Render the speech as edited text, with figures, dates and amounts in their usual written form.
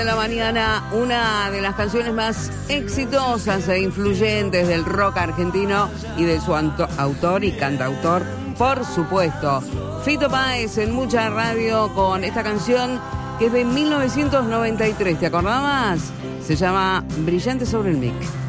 De la mañana, una de las canciones más exitosas e influyentes del rock argentino y de su autor y cantautor, por supuesto, Fito Páez, en Mucha Radio, con esta canción que es de 1993. ¿Te acordabas? Se llama Brillante sobre el Mic.